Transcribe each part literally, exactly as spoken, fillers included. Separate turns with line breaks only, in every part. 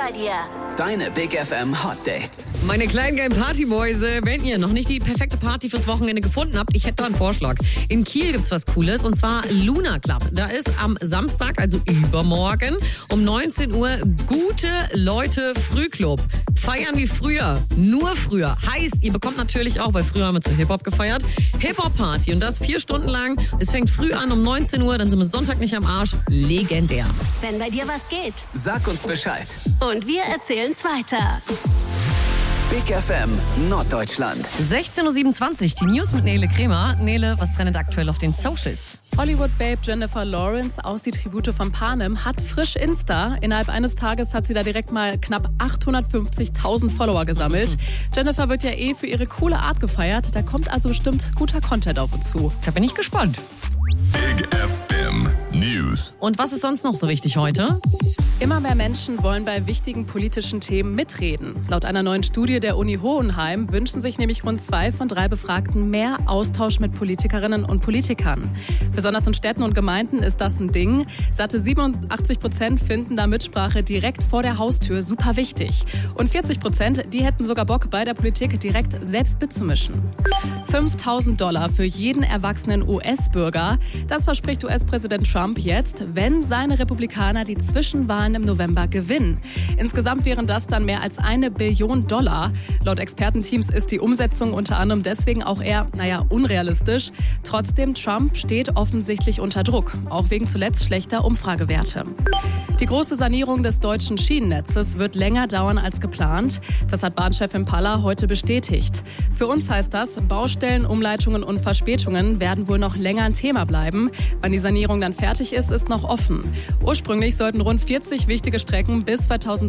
bei dir.
Deine Big F M Hot Dates.
Meine kleinen geilen Partymäuse, wenn ihr noch nicht die perfekte Party fürs Wochenende gefunden habt, ich hätte da einen Vorschlag. In Kiel gibt's was Cooles und zwar Luna Club. Da ist am Samstag, also übermorgen, um neunzehn Uhr Gute Leute Frühclub. Feiern wie früher, nur früher. Heißt, ihr bekommt natürlich auch, weil früher haben wir zu Hip-Hop gefeiert, Hip-Hop-Party und das vier Stunden lang. Es fängt früh an um neunzehn Uhr, dann sind wir Sonntag nicht am Arsch. Legendär.
Wenn bei dir was geht.
Sag uns Bescheid.
Und wir erzählen's weiter.
Big F M Norddeutschland.
sechzehn Uhr siebenundzwanzig, die News mit Nele Kremer. Nele, was trendet aktuell auf den Socials?
Hollywood-Babe Jennifer Lawrence aus Die Tribute von Panem hat frisch Insta. Innerhalb eines Tages hat sie da direkt mal knapp achthundertfünfzigtausend Follower gesammelt. Jennifer wird ja eh für ihre coole Art gefeiert. Da kommt also bestimmt guter Content auf uns zu.
Da bin ich gespannt.
Big F M News.
Und was ist sonst noch so wichtig heute?
Immer mehr Menschen wollen bei wichtigen politischen Themen mitreden. Laut einer neuen Studie der Uni Hohenheim wünschen sich nämlich rund zwei von drei Befragten mehr Austausch mit Politikerinnen und Politikern. Besonders in Städten und Gemeinden ist das ein Ding. Satte siebenundachtzig Prozent finden da Mitsprache direkt vor der Haustür super wichtig. Und vierzig Prozent, die hätten sogar Bock, bei der Politik direkt selbst mitzumischen. fünftausend Dollar für jeden erwachsenen U S-Bürger. Das verspricht U S-Präsident Trump jetzt, wenn seine Republikaner die Zwischenwahlen im November gewinnen. Insgesamt wären das dann mehr als eine Billion Dollar. Laut Expertenteams ist die Umsetzung unter anderem deswegen auch eher, naja, unrealistisch. Trotzdem, Trump steht offensichtlich unter Druck, auch wegen zuletzt schlechter Umfragewerte. Die große Sanierung des deutschen Schienennetzes wird länger dauern als geplant. Das hat Bahnchefin Paller heute bestätigt. Für uns heißt das, Baustellen, Umleitungen und Verspätungen werden wohl noch länger ein Thema bleiben. Wann die Sanierung dann fertig ist, ist noch offen. Ursprünglich sollten rund vierzig wichtige Strecken bis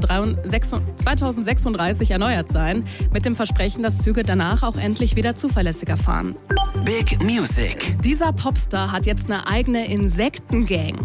zweitausendsechsunddreißig erneuert sein, mit dem Versprechen, dass Züge danach auch endlich wieder zuverlässiger fahren.
Big Music.
Dieser Popstar hat jetzt eine eigene Insektengang.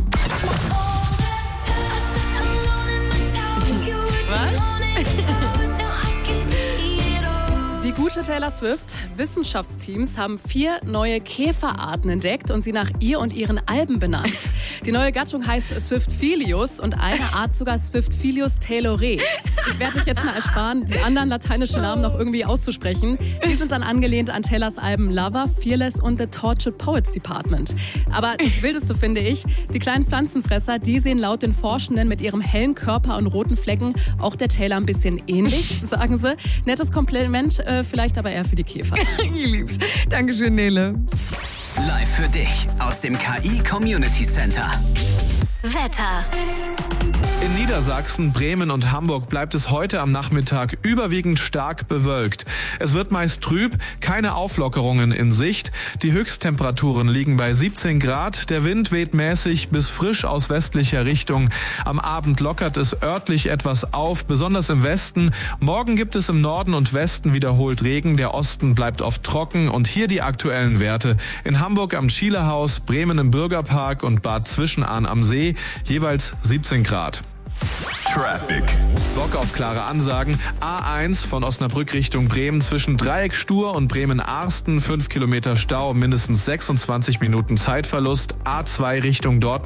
Die gute Taylor Swift, Wissenschaftsteams haben vier neue Käferarten entdeckt und sie nach ihr und ihren Alben benannt. Die neue Gattung heißt Swiftvelius und eine Art sogar Swiftvelius taylori. Ich werde euch jetzt mal ersparen, die anderen lateinischen Namen noch irgendwie auszusprechen. Die sind dann angelehnt an Taylors Alben Lover, Fearless und The Tortured Poets Department. Aber das Wildeste finde ich, die kleinen Pflanzenfresser, die sehen laut den Forschenden mit ihrem hellen Körper und roten Flecken auch der Taylor ein bisschen ähnlich, sagen sie. Nettes Kompliment, äh, vielleicht aber eher für die Käfer.
Ich lieb's. Dankeschön, Nele.
Live für dich aus dem K I Community Center.
Wetter.
In Niedersachsen, Bremen und Hamburg bleibt es heute am Nachmittag überwiegend stark bewölkt. Es wird meist trüb, keine Auflockerungen in Sicht. Die Höchsttemperaturen liegen bei siebzehn Grad. Der Wind weht mäßig bis frisch aus westlicher Richtung. Am Abend lockert es örtlich etwas auf, besonders im Westen. Morgen gibt es im Norden und Westen wiederholt Regen. Der Osten bleibt oft trocken und hier die aktuellen Werte. In Hamburg am Schielehaus, Bremen im Bürgerpark und Bad Zwischenahn am See jeweils siebzehn Grad.
Traffic.
Bock auf klare Ansagen. A eins von Osnabrück Richtung Bremen zwischen Dreieck Stur und Bremen-Arsten. fünf Kilometer Stau, mindestens sechsundzwanzig Minuten Zeitverlust. A zwei Richtung Dortmund.